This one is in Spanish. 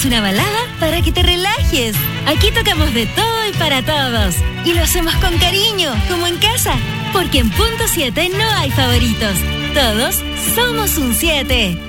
una balada para que te relajes. Aquí tocamos de todo y para todos. Y lo hacemos con cariño, como en casa. Porque en Punto 7 no hay favoritos. Todos somos un 7.